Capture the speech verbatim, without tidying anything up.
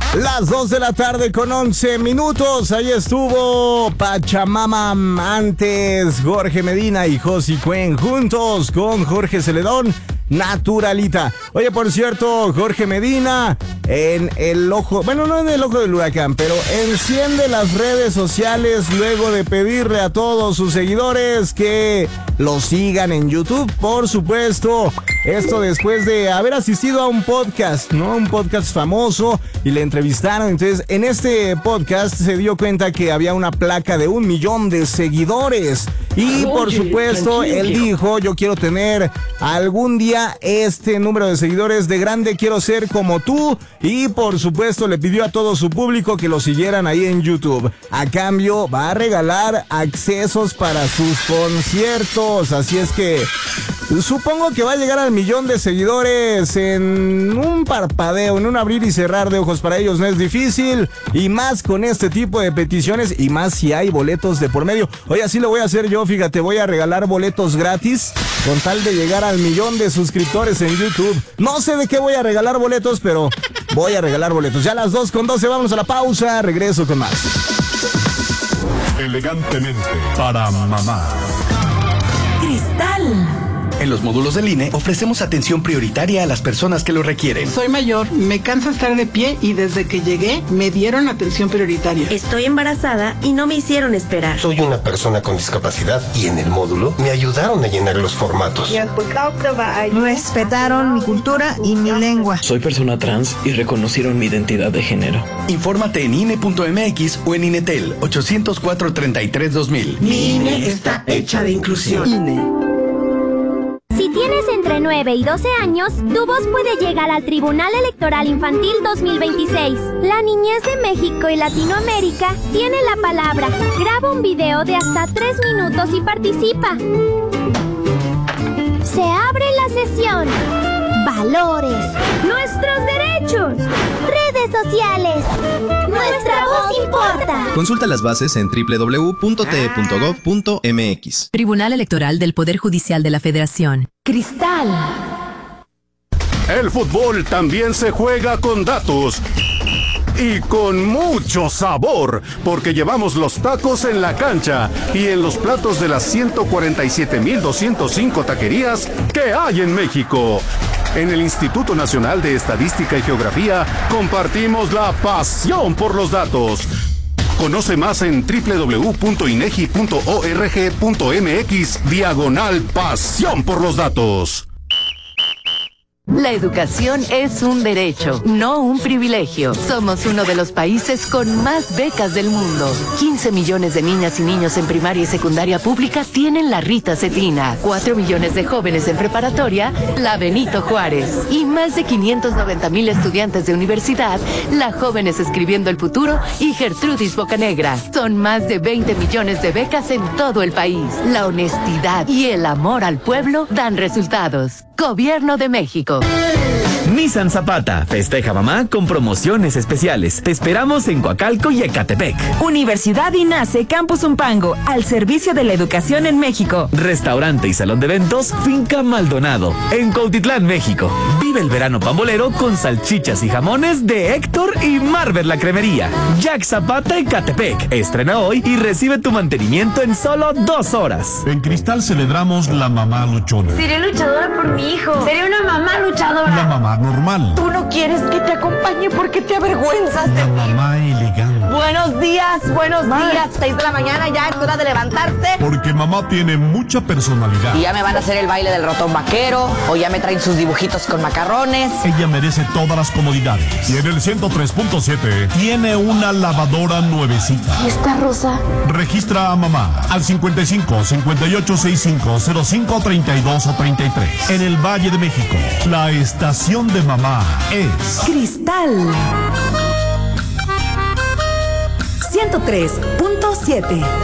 Las dos de la tarde con once minutos. Ahí estuvo Pachamama, antes Jorge Medina y Josi Cuen juntos con Jorge Celedón, Naturalita. Oye, por cierto, Jorge Medina en el ojo, bueno, no en el ojo del huracán, pero enciende las redes sociales luego de pedirle a todos sus seguidores que lo sigan en YouTube, por supuesto. Esto después de haber asistido a un podcast, ¿no? Un podcast famoso, y le entrevistaron. Entonces, en este podcast se dio cuenta que había una placa de un millón de seguidores. Y por supuesto, él dijo, yo quiero tener algún día este número de seguidores. De grande quiero ser como tú. Y por supuesto, le pidió a todo su público que lo siguieran ahí en YouTube. A cambio, va a regalar accesos para sus conciertos. Así es que supongo que va a llegar al millón de seguidores en un parpadeo, en un abrir y cerrar de ojos. Para ellos no es difícil, y más con este tipo de peticiones, y más si hay boletos de por medio. Oye, así lo voy a hacer yo, fíjate, voy a regalar boletos gratis con tal de llegar al millón de suscriptores en YouTube. No sé de qué voy a regalar boletos, pero voy a regalar boletos. Ya a las dos con doce, vamos a la pausa, regreso con más. Elegantemente para mamá. Cristal. En los módulos del I N E ofrecemos atención prioritaria a las personas que lo requieren. Soy mayor, me cansa estar de pie y desde que llegué me dieron atención prioritaria. Estoy embarazada y no me hicieron esperar. Soy una persona con discapacidad y en el módulo me ayudaron a llenar los formatos. Respetaron mi cultura y mi lengua. Soy persona trans y reconocieron mi identidad de género. Infórmate en I N E punto M X o en INETEL ocho cero cuatro, treinta y tres, dos mil. Mi I N E está hecha de inclusión. I N E. Si tienes entre nueve y doce años, tu voz puede llegar al Tribunal Electoral Infantil dos mil veintiséis. La niñez de México y Latinoamérica tiene la palabra. Graba un video de hasta tres minutos y participa. Se abre la sesión. Valores. Nuestros derechos. Redes sociales. Nuestra voz importa. Consulta las bases en doble u doble u doble u punto t e punto gov punto m x. Tribunal Electoral del Poder Judicial de la Federación. Cristal. El fútbol también se juega con datos. Y con mucho sabor, porque llevamos los tacos en la cancha y en los platos de las ciento cuarenta y siete mil doscientas cinco taquerías que hay en México. En el Instituto Nacional de Estadística y Geografía compartimos la pasión por los datos. Conoce más en doble u doble u doble u punto inegi punto org punto m x diagonal pasión por los datos. La educación es un derecho, no un privilegio. Somos uno de los países con más becas del mundo. quince millones de niñas y niños en primaria y secundaria pública tienen la Rita Cetina. cuatro millones de jóvenes en preparatoria, la Benito Juárez. Y más de quinientos noventa mil estudiantes de universidad, la Jóvenes Escribiendo el Futuro y Gertrudis Bocanegra. Son más de veinte millones de becas en todo el país. La honestidad y el amor al pueblo dan resultados. Gobierno de México. Nissan Zapata festeja mamá con promociones especiales. Te esperamos en Coacalco y Ecatepec. Universidad INACE Campus Umpango, al servicio de la educación en México. Restaurante y salón de eventos Finca Maldonado, en Cuautitlán, México. Vive el verano pambolero con salchichas y jamones de Héctor y Marvel la Cremería. Jack Zapata Ecatepec. Estrena hoy y recibe tu mantenimiento en solo dos horas. En Cristal celebramos la mamá luchona. Seré luchadora por mi hijo. Seré una mamá luchadora. La mamá normal. Tú no quieres que te acompañe porque te avergüenzas de La mí. mamá elegante. Buenos días, buenos días. Seis de la mañana, ya es hora de levantarse. Porque mamá tiene mucha personalidad. Y ya me van a hacer el baile del ratón vaquero, o ya me traen sus dibujitos con macarrones. Ella merece todas las comodidades. Y en el ciento tres punto siete tiene una lavadora nuevecita. ¿Y esta rosa? Registra a mamá al cincuenta y cinco, cincuenta y ocho, sesenta y cinco, cero cinco, treinta y dos o treinta y tres. En el Valle de México, la estación de mamá es Cristal. ciento tres punto siete.